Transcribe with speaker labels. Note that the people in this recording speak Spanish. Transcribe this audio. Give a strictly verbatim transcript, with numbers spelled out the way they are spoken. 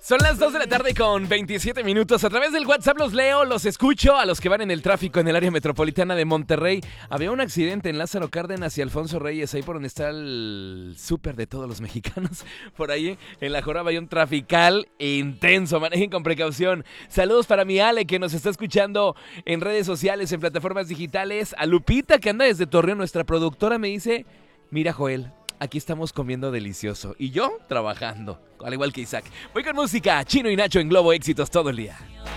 Speaker 1: Son las dos de la tarde con veintisiete minutos. A través del WhatsApp los leo, los escucho. A los que van en el tráfico en el área metropolitana de Monterrey. Había un accidente en Lázaro Cárdenas y Alfonso Reyes, ahí por donde está el súper de todos los mexicanos. Por ahí en la Joraba hay un trafical intenso. Manejen con precaución. Saludos para mi Ale, que nos está escuchando en redes sociales, en plataformas digitales. A Lupita, que anda desde Torreón, nuestra productora, me dice: mira, Joel, aquí estamos comiendo delicioso. Y yo trabajando, al igual que Isaac. Voy con música. Chino y Nacho en Globo Éxitos todo el día.